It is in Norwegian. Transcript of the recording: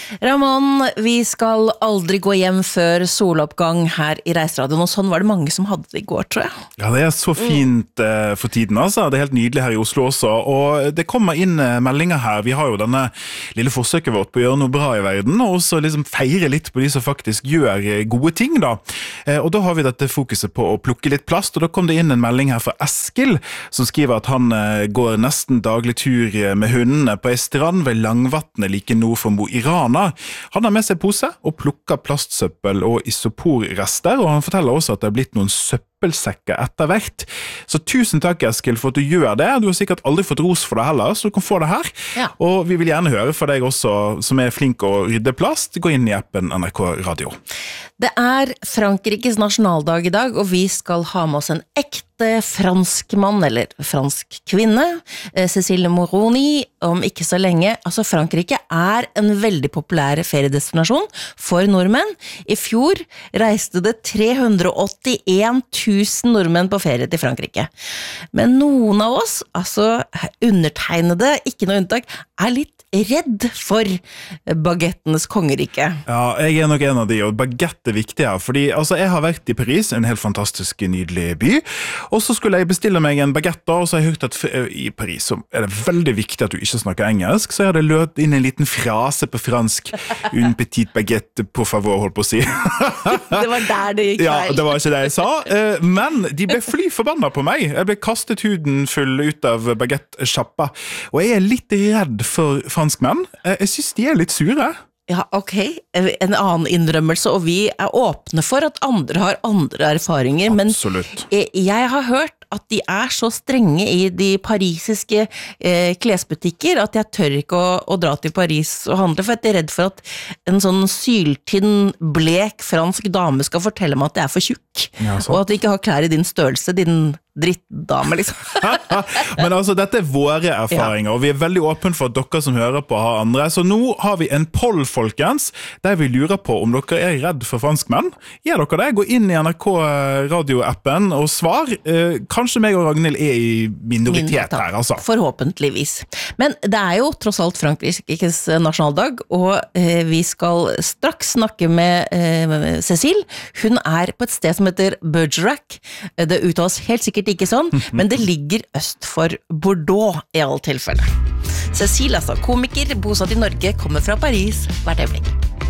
Ramon, vi skal aldri gå hjem før soloppgang her i Reiseradioen, og sånn var det mange som hadde det i går, tror jeg. Ja, det så fint for tiden, altså. Det helt nydelig her i Oslo også, og det kommer inn meldinger her. Vi har jo denne lille forsøket vårt på å gjøre noe bra i verden, og også liksom feire litt på de som faktisk gjør gode ting, da. Og da har vi dette fokuset på å plukke litt plast, og da kom det inn en melding her fra Eskil, som skriver at han går nesten daglig tur med hundene på en strand ved Langvatnet like nord for Mo i Rana. Han har med seg pose og plukker plastsøppel og isoporrester, og han forteller også at det har blitt noen søppelsekker etter hvert. Så tusen takk, Eskil, for at du gjør det. Du har sikkert aldri fått ros for det heller, så du kan få det her. Ja. Og vi vil gjerne høre fra deg også, som flink å rydde plast. Gå inn i appen NRK Radio. Det Frankrikes nasjonaldag i dag, og vi skal ha med oss en ekte fransk mann, eller fransk kvinne, Cécile Moroni, om ikke så lenge. Altså, Frankrike en veldig populær feriedestinasjon for nordmenn. I fjor reiste det 381 000 nordmenn på ferie til Frankrike. Men noen av oss, altså undertegnede, ikke noe unntak, litt redd for bagettenes kongerike. Ja, jeg nok en av de, og baguette viktig her, fordi altså, jeg har vært i Paris, en helt fantastisk nydelig by, og så skulle jeg bestille meg en baguette, og så har jeg hørt at i Paris så det veldig viktig at du ikke snakker engelsk, så jeg hadde løpt inn en liten frase på fransk, une petite baguette, por favor, holdt på å si. Det var der det gikk feil. Ja, det var ikke det jeg sa, men de ble fly forbanna på meg. Jeg ble kastet huden full ut av baguette-sjappa, og jeg litt redd for franskmenn. Jeg synes de litt sure. Ja, ok. En annen innrømmelse, og vi åpne for at andre har andre erfaringer. Absolutt. Men jeg har hørt at de så strenge i de parisiske klesbutikker at jeg tør ikke å dra til Paris og handle, for jeg redd for at en sånn syltynn, blek fransk dame skal fortelle meg at jeg for tjukk, ja, og at de ikke har klær i din størrelse, din drittdame, liksom. Men altså, dette våre erfaringer, og vi veldig åpne for at dere som hører på har andre, så nå har vi en poll, folkens, der vi lurer på om dere redd for franskmenn. Gjør dere det? Gå inn i NRK Radio-appen og svar. Kanskje meg og Ragnhild i minoritet her, altså. Forhåpentligvis. Men det jo tross alt Frankrikes nasjonaldag, og vi skal straks snakke med Cécile. Hun på et sted som heter Bergerac. Det uttales helt sikkert ikke sånn, men det ligger øst for Bordeaux i alle tilfelle. Cécile, altså, komiker, bosatt i Norge, kommer fra Paris hvert øyeblikk.